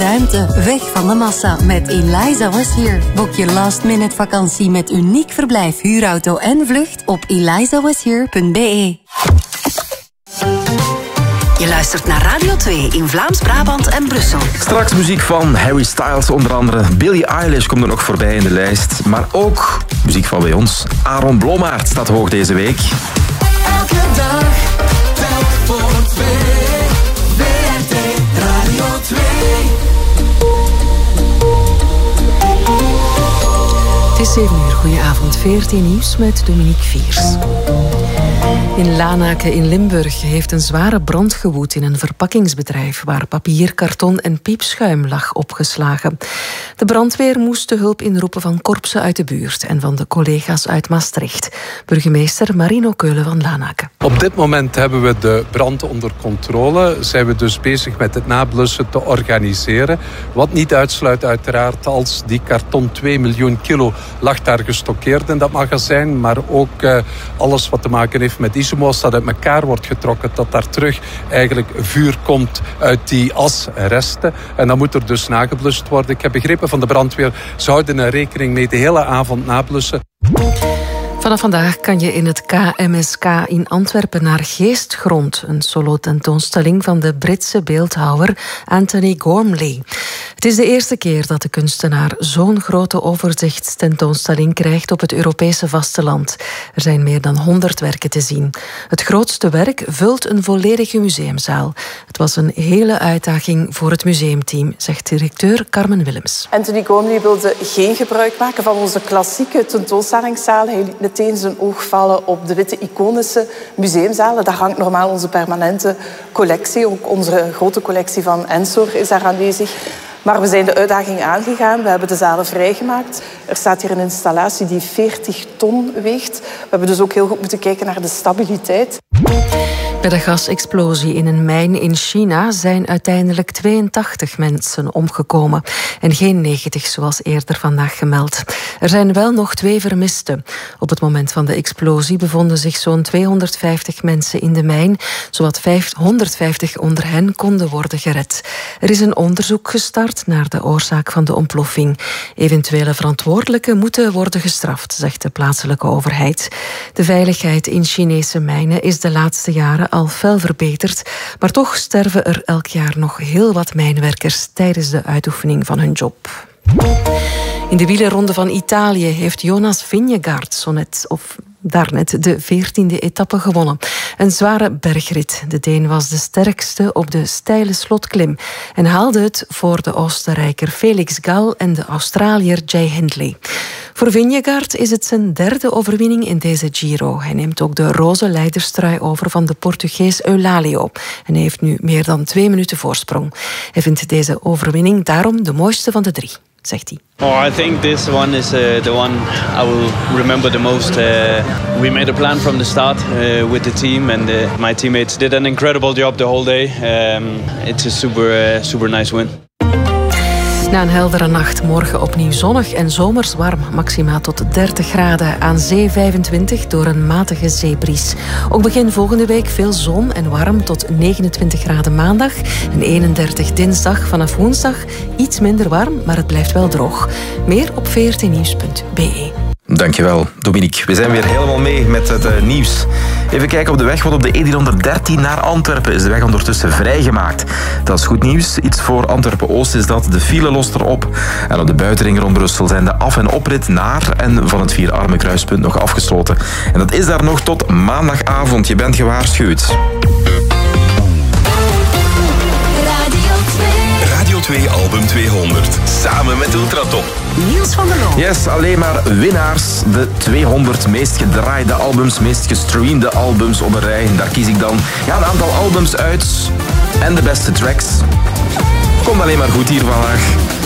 ruimte, weg van de massa met Eliza Was Here. Boek je last-minute vakantie met uniek verblijf, huurauto en vlucht op elizawashere.be. Je luistert naar Radio 2 in Vlaams-Brabant en Brussel. Straks muziek van Harry Styles onder andere. Billie Eilish komt er nog voorbij in de lijst. Maar ook muziek van bij ons. Aaron Blommaert staat hoog deze week. Elke dag, telk voor twee. WRT Radio 2. Het is 7 uur, goedenavond. 14 nieuws met Dominique Viers. In Lanaken in Limburg heeft een zware brand gewoed in een verpakkingsbedrijf waar papier, karton en piepschuim lag opgeslagen. De brandweer moest de hulp inroepen van korpsen uit de buurt en van de collega's uit Maastricht. Burgemeester Marino Keulen van Lanaken. Op dit moment hebben we de brand onder controle. Zijn we dus bezig met het nablussen te organiseren. Wat niet uitsluit uiteraard als die karton 2 miljoen kilo lag daar gestockeerd in dat magazijn. Maar ook alles wat te maken heeft met isomos dat uit elkaar wordt getrokken. Dat daar terug eigenlijk vuur komt uit die asresten. En dan moet er dus nageblust worden. Ik heb begrepen van de brandweer, ze houden er rekening mee de hele avond nablussen. Vanaf vandaag kan je in het KMSK in Antwerpen naar Geestgrond, een solo-tentoonstelling van de Britse beeldhouwer Anthony Gormley. Het is de eerste keer dat de kunstenaar zo'n grote overzichtstentoonstelling krijgt op het Europese vasteland. Er zijn meer dan 100 werken te zien. Het grootste werk vult een volledige museumzaal. Het was een hele uitdaging voor het museumteam, zegt directeur Carmen Willems. Anthony Gormley wilde geen gebruik maken van onze klassieke tentoonstellingszaal. Hij liet meteen zijn oog vallen op de witte iconische museumzalen. Daar hangt normaal onze permanente collectie. Ook onze grote collectie van Ensor is daar aanwezig. Maar we zijn de uitdaging aangegaan. We hebben de zalen vrijgemaakt. Er staat hier een installatie die 40 ton weegt. We hebben dus ook heel goed moeten kijken naar de stabiliteit. Bij de gasexplosie in een mijn in China zijn uiteindelijk 82 mensen omgekomen. En geen 90 zoals eerder vandaag gemeld. Er zijn wel nog 2 vermisten. Op het moment van de explosie bevonden zich zo'n 250 mensen in de mijn. Zowat 150 onder hen konden worden gered. Er is een onderzoek gestart naar de oorzaak van de ontploffing. Eventuele verantwoordelijken moeten worden gestraft, zegt de plaatselijke overheid. De veiligheid in Chinese mijnen is de laatste jaren al fel verbeterd, maar toch sterven er elk jaar nog heel wat mijnwerkers tijdens de uitoefening van hun job. In de wielerronde van Italië heeft Jonas Vingegaard daarnet de 14e etappe gewonnen. Een zware bergrit. De Deen was de sterkste op de steile slotklim en haalde het voor de Oostenrijker Felix Gall en de Australiër Jay Hindley. Voor Vingegaard is het zijn 3e overwinning in deze Giro. Hij neemt ook de roze leiderstrui over van de Portugees Eulalio en hij heeft nu meer dan 2 minuten voorsprong. Hij vindt deze overwinning daarom de mooiste van de 3. Zegt hij. Oh, I think this one is the one I will remember the most. We made a plan from the start with the team and my teammates did an incredible job the whole day. It's a super nice win. Na een heldere nacht morgen opnieuw zonnig en zomers warm. Maximaal tot 30 graden. Aan zee 25 door een matige zeebries. Ook begin volgende week veel zon en warm tot 29 graden maandag. En 31 dinsdag. Vanaf woensdag iets minder warm, maar het blijft wel droog. Meer op 14nieuws.be. Dankjewel, Dominique. We zijn weer helemaal mee met het nieuws. Even kijken op de weg, want op de E313 naar Antwerpen is de weg ondertussen vrijgemaakt. Dat is goed nieuws. Iets voor Antwerpen-Oost is dat. De file lost erop. En op de buitenring rond Brussel zijn de af- en oprit naar en van het Vierarmenkruispunt nog afgesloten. En dat is daar nog tot maandagavond. Je bent gewaarschuwd. Radio 2 Album 200. Samen met Ultratop. Niels van der Loon. Yes, alleen maar winnaars. De 200 meest gedraaide albums, meest gestreamde albums op een rij. En daar kies ik dan een aantal albums uit. En de beste tracks. Komt alleen maar goed hier vandaag.